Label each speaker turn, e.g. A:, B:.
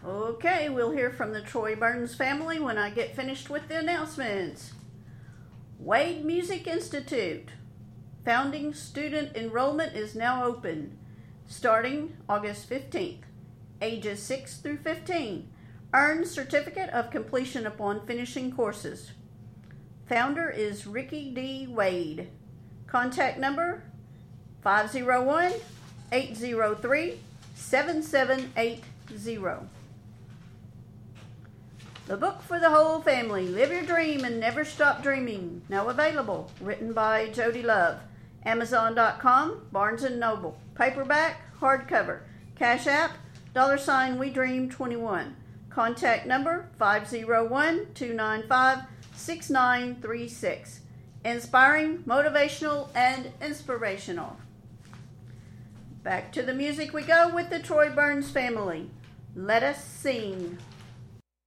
A: Okay, we'll hear from the Troy Burns family when I get finished with the announcements. Wade Music Institute. Founding student enrollment is now open, starting August 15th. Ages 6 through 15. Earn certificate of completion upon finishing courses. Founder is Ricky D. Wade. Contact number 501-803-7780. The book for the whole family, Live Your Dream and Never Stop Dreaming, now available. Written by Jody Love. Amazon.com, Barnes & Noble. Paperback, hardcover. Cash App, $WeDream21. Contact number 501-295-6936. Inspiring, motivational, and inspirational. Back to the music we go with the Troy Burns family. Let us sing.